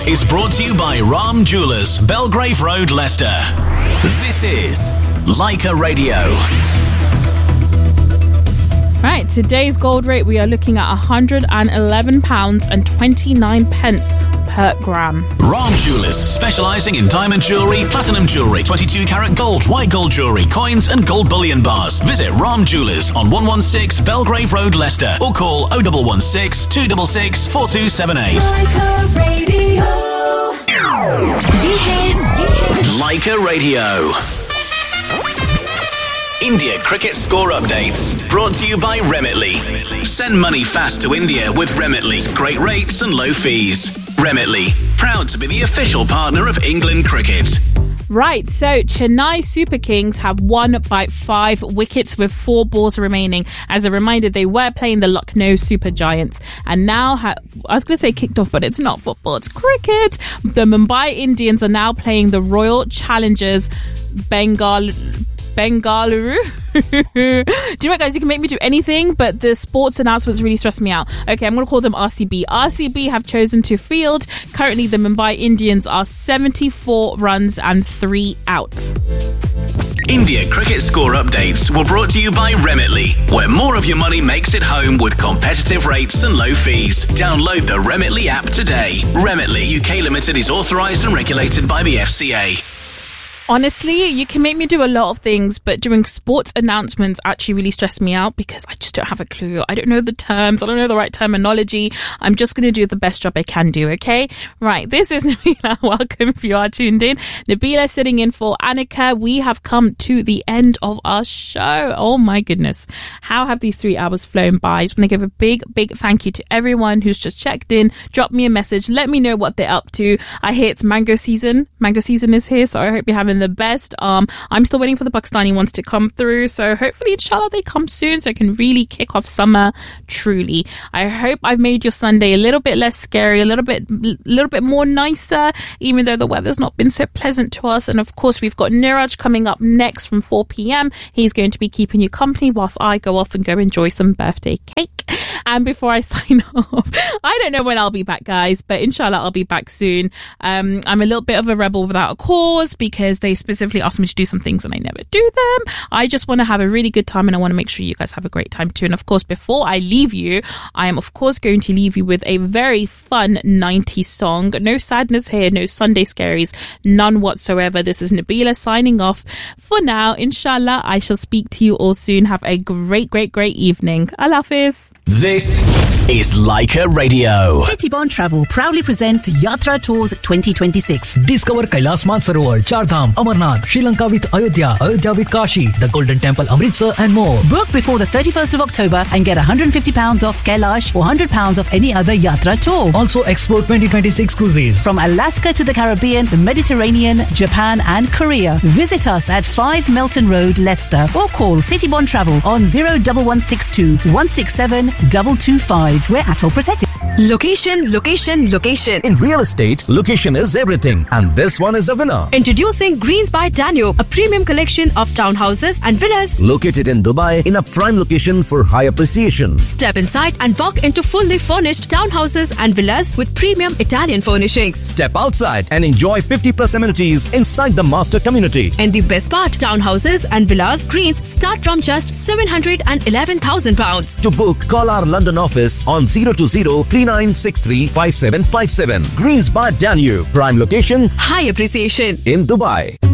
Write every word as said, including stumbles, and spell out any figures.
is brought to you by Ram Jewellers, Belgrave Road, Leicester. This is Leica Radio. Right, today's gold rate, we are looking at one hundred eleven pounds and twenty-nine pence per gram. Ram Jewellers, specialising in diamond jewellery, platinum jewellery, twenty-two carat gold, white gold jewellery, coins and gold bullion bars. Visit Ram Jewellers on one one six Belgrave Road, Leicester, or call oh one one six, two six six, four two seven eight. Leica Radio. Leica Radio. India cricket score updates, brought to you by Remitly. Send money fast to India with Remitly's great rates and low fees. Remitly, proud to be the official partner of England cricket. Right, so Chennai Super Kings have won by five wickets with four balls remaining. As a reminder, they were playing the Lucknow Super Giants and now ha- I was going to say kicked off, but it's not football, it's cricket. The Mumbai Indians are now playing the Royal Challengers Bengal Bengaluru. Do you know what, guys? You can make me do anything, but the sports announcements really stress me out. Okay, I'm going to call them R C B. R C B have chosen to field. Currently, the Mumbai Indians are seventy-four runs and three outs. India cricket score updates were brought to you by Remitly, where more of your money makes it home with competitive rates and low fees. Download the Remitly app today. Remitly U K Limited is authorised and regulated by the F C A. Honestly, you can make me do a lot of things, but doing sports announcements actually really stress me out because I just don't have a clue. I don't know the terms. I don't know the right terminology. I'm just going to do the best job I can do, okay? Right, this is Nabila. Welcome if you are tuned in. Nabila sitting in for Annika. We have come to the end of our show. Oh my goodness. How have these three hours flown by? I just want to give a big, big thank you to everyone who's just checked in, dropped me a message, let me know what they're up to. I hear it's mango season. Mango season is here, so I hope you're having the best. Um, I'm still waiting for the Pakistani ones to come through, so hopefully, inshallah, they come soon so I can really kick off summer truly. I hope I've made your Sunday a little bit less scary, a little bit, a little bit more nicer, even though the weather's not been so pleasant to us. And of course, we've got Niraj coming up next from four p.m. He's going to be keeping you company whilst I go off and go enjoy some birthday cake. And before I sign off, I don't know when I'll be back, guys, but inshallah, I'll be back soon. Um, I'm a little bit of a rebel without a cause because they specifically asked me to do some things and I never do them. I just want to have a really good time and I want to make sure you guys have a great time too. And of course, before I leave you, I am of course going to leave you with a very fun nineties song. No sadness here, no Sunday scaries, none whatsoever. This is Nabila signing off. For now, inshallah, I shall speak to you all soon. Have a great, great, great evening. Allah Hafiz. This is Leica Radio. Citybond Travel proudly presents Yatra Tours twenty twenty-six. Discover Kailas Mansarovar, Chardham, Amarnath, Sri Lanka with Ayodhya, Ayodhya with Kashi, the Golden Temple Amritsar and more. Book before the thirty-first of October and get one hundred fifty pounds off Kailash or one hundred pounds off any other Yatra tour. Also explore twenty twenty-six cruises. From Alaska to the Caribbean, the Mediterranean, Japan and Korea. Visit us at five Melton Road, Leicester or call Citybond Travel on zero one one six two, one six seven two two five. We're at all protected. Location, location, location. In real estate, location is everything. And this one is a winner. Introducing Greens by Danube, a premium collection of townhouses and villas located in Dubai in a prime location for high appreciation. Step inside and walk into fully furnished townhouses and villas with premium Italian furnishings. Step outside and enjoy fifty plus amenities inside the master community. And the best part, townhouses and villas Greens start from just seven hundred eleven thousand pounds. To book, call our London office on zero two zero, three nine six three, five seven five seven. Greens by Danube, prime location, high appreciation in Dubai.